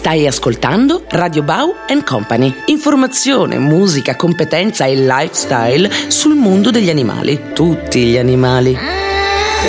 Stai ascoltando Radio Bau Company. Informazione, musica, competenza e lifestyle sul mondo degli animali. Tutti gli animali.